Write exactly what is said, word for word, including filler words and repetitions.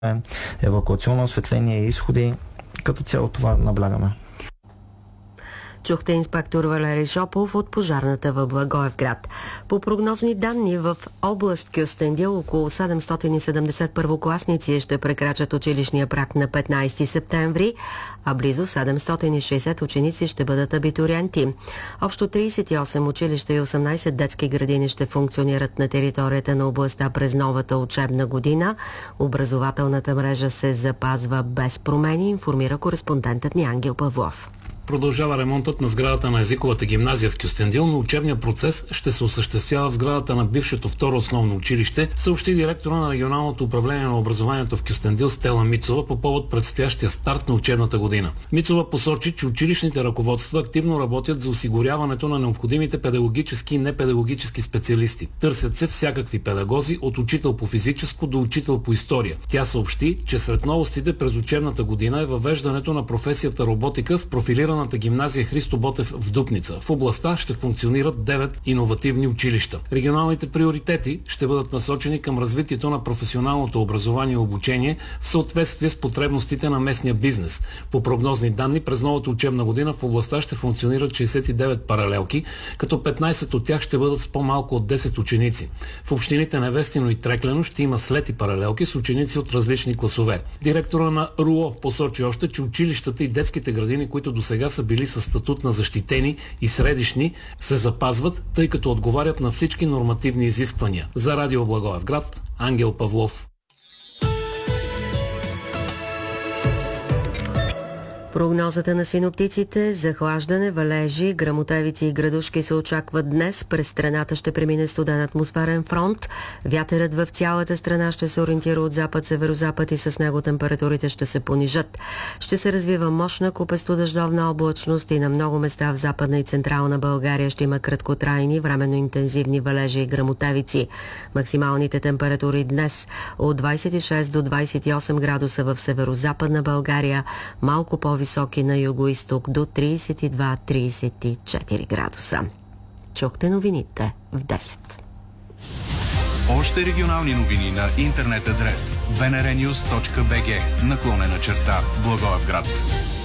евакуационно осветление и изходи. Като цяло това наблягаме. Чухте инспектор Валерий Шопов от пожарната в Благоевград. По прогнозни данни в област Кюстендил около седемстотин и седемдесет първокласници ще прекрачат училищния праг на петнайсети септември, а близо седемстотин и шейсет ученици ще бъдат абитуриенти. Общо трийсет и осем училища и осемнайсет детски градини ще функционират на територията на областта през новата учебна година. Образователната мрежа се запазва без промени, информира кореспондентът ни Ангел Павлов. Продължава ремонтът на сградата на езиковата гимназия в Кюстендил, но учебният процес ще се осъществява в сградата на бившето второ основно училище, съобщи директора на регионалното управление на образованието в Кюстендил Стела Мицова по повод предстоящия старт на учебната година. Мицова посочи, че училищните ръководства активно работят за осигуряването на необходимите педагогически и непедагогически специалисти. Търсят се всякакви педагози, от учител по физическо до учител по история. Тя съобщи, че сред новостите през учебната година е въвеждането на професията роботика в профилирана гимназия Христо Ботев в Дупница. В областта ще функционират девет иновативни училища. Регионалните приоритети ще бъдат насочени към развитието на професионалното образование и обучение в съответствие с потребностите на местния бизнес. По прогнозни данни през новата учебна година в областта ще функционират шейсет и девет паралелки, като петнайсет от тях ще бъдат с по-малко от десет ученици. В общините Невестино и Треклено ще има слети паралелки с ученици от различни класове. Директора на РУО посочи още, че училищата и детските градини, които до сега са били със статут на защитени и средищни, се запазват, тъй като отговарят на всички нормативни изисквания. За Радио Благоевград, Ангел Павлов. Прогнозата на синоптиците: захлаждане, валежи, гръмотевици и градушки се очакват днес. През страната ще премине студен атмосферен фронт. Вятърът в цялата страна ще се ориентира от запад-северозапад и с него температурите ще се понижат. Ще се развива мощна купесто-дъждовна облачност и на много места в Западна и Централна България ще има краткотрайни, временно интензивни валежи и гръмотевици. Максималните температури днес от двайсет и шест до двайсет и осем градуса в северозападна България, малко по високи на югоизток до трийсет и два до трийсет и четири градуса. Чухте новините в десет. Още регионални новини на интернет адрес би ен ар нюз точка би джи наклонена черта Благоевград.